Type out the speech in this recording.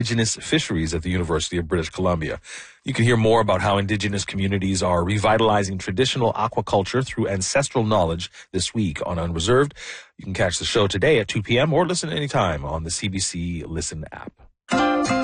Indigenous fisheries at the University of British Columbia. You can hear more about how Indigenous communities are revitalizing traditional aquaculture through ancestral knowledge this week on Unreserved. You can catch the show today at 2 p.m. or listen anytime on the CBC Listen app.